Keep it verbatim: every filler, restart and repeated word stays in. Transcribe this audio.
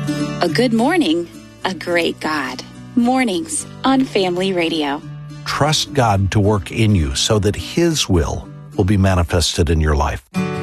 A good morning, a great God. Mornings on Family Radio. Trust God to work in you so that His will will be manifested in your life.